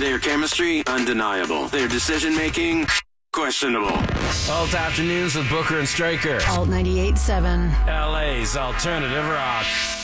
Their chemistry, undeniable. Their decision-making, questionable. Alt Afternoons with Booker and Stryker. Alt 98.7. LA's alternative rock.